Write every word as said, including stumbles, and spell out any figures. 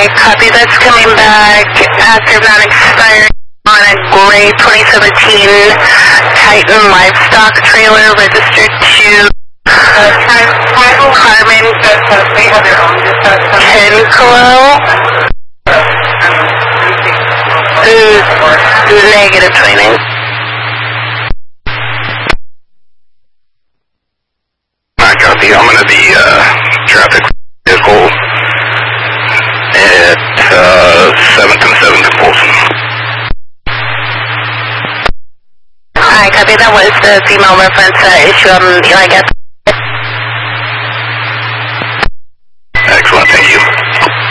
I copy. That's coming back active, not expired on a gray twenty seventeen Titan livestock trailer registered to uh, Carmen Kencolo. Negative twenty-nine. I copy. I'm going to be uh, traffic vehicle at uh, seventh and seventh Folsom. I copy. That was the female reference uh, issue on Eli Gatz.